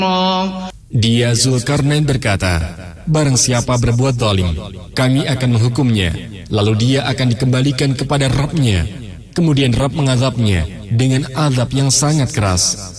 Dia Zulkarnain berkata, barang siapa berbuat zalim, kami akan menghukumnya, lalu dia akan dikembalikan kepada Rabb-Nya. Kemudian Rabb mengazabnya dengan azab yang sangat keras.